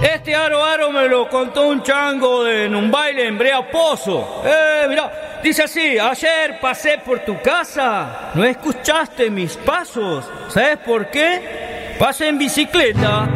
Este aro me lo contó un chango en un baile en Brea Pozo. Mirá, dice así: ayer pasé por tu casa, no escuchaste mis pasos. ¿Sabes por qué? Pasé en bicicleta